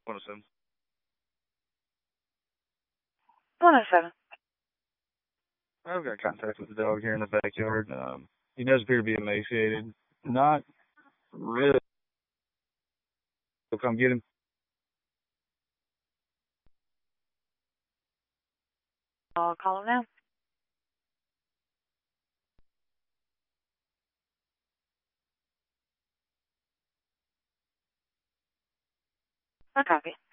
107. 107. I've got contact with the dog here in the backyard. He does appear to be emaciated. Not really. He'll come get him. I'll call him now. I copy.